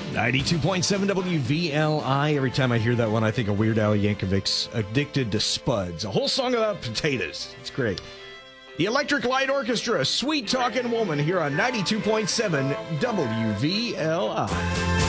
92.7 WVLI. Every time I hear that one, I think of Weird Al Yankovic's Addicted to Spuds. A whole song about potatoes. It's great. The Electric Light Orchestra, Sweet Talking Woman, here on 92.7 WVLI.